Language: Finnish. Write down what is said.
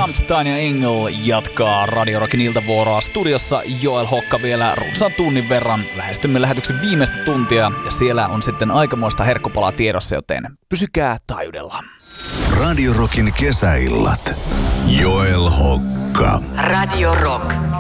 Rammstein ja Engel jatkaa Radio Rockin iltavuoroa. Studiossa Joel Hokka vielä runsaan tunnin verran. Lähestymme lähetyksen viimeistä tuntia ja siellä on sitten aikamoista herkkupalaa tiedossa, joten pysykää taajuudella. Radio Rockin kesäillat. Joel Hokka. Radio Rock.